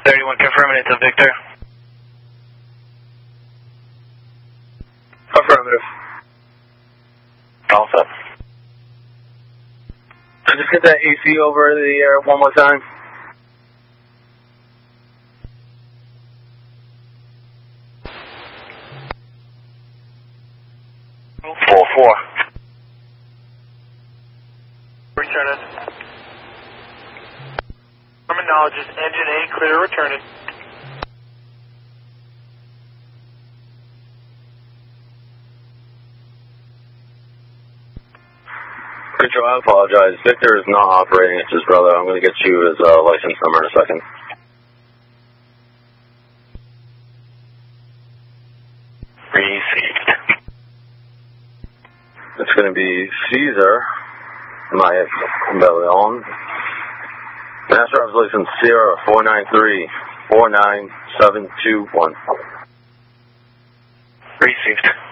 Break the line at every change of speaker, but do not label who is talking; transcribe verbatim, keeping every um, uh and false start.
thirty-one confirming it to Victor.
Affirmative.
All set.
So just get that A C over the air one more time.
four four.
Returning. Terminologist, engine A, clear returning.
Control, I apologize. Victor is not operating, it's his brother. I'm going to get you his uh, license number in a second.
Received.
It's going to be Caesar, Maya Belleon. Master Office License Sierra four nine three four nine seven two one.
Received.